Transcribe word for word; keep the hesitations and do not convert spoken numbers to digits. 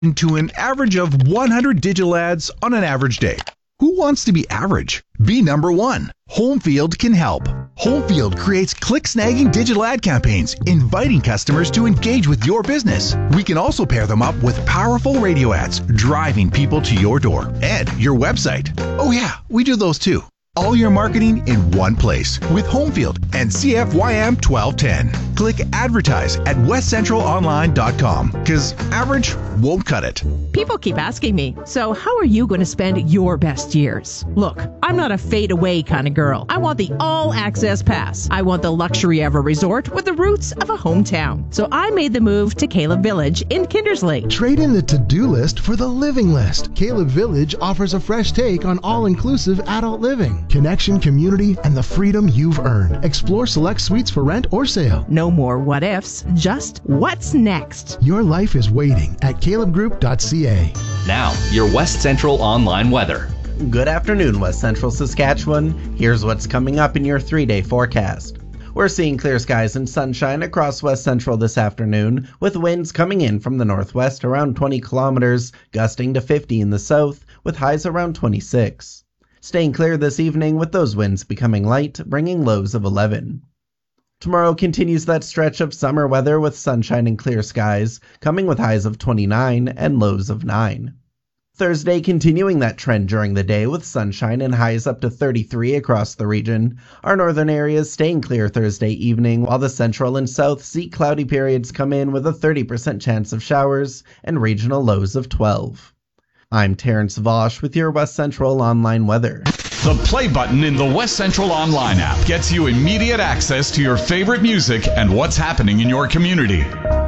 into an average of one hundred digital ads on an average day. Who wants to be average? Be number one. Homefield can help. Homefield creates click-snagging digital ad campaigns, inviting customers to engage with your business. We can also pair them up with powerful radio ads, driving people to your door and your website. Oh yeah, we do those too. All your marketing in one place with Homefield and C F Y M twelve ten. Click advertise at west central online dot com because average won't cut it. People keep asking me, so how are you going to spend your best years? Look, I'm not a fade away kind of girl. I want the all access pass. I want the luxury of a resort with the roots of a hometown. So I made the move to Caleb Village in Kindersley. Trade in the to-do list for the living list. Caleb Village offers a fresh take on all-inclusive adult living. Connection, community, and the freedom you've earned. Explore select suites for rent or sale. No more what ifs, just what's next. Your life is waiting at caleb group dot c a. Now, your West Central online weather. Good afternoon, West Central Saskatchewan. Here's what's coming up in your three-day forecast. We're seeing clear skies and sunshine across West Central this afternoon, with winds coming in from the northwest around twenty kilometers, gusting to fifty in the south, with highs around twenty-six. Staying clear this evening with those winds becoming light, bringing lows of eleven. Tomorrow continues that stretch of summer weather with sunshine and clear skies, coming with highs of twenty-nine and lows of nine. Thursday continuing that trend during the day with sunshine and highs up to thirty-three across the region. Our northern areas staying clear Thursday evening, while the central and south see cloudy periods come in with a thirty percent chance of showers and regional lows of twelve. I'm Terrence Vosch with your West Central online weather. The play button in the West Central Online app gets you immediate access to your favorite music and what's happening in your community.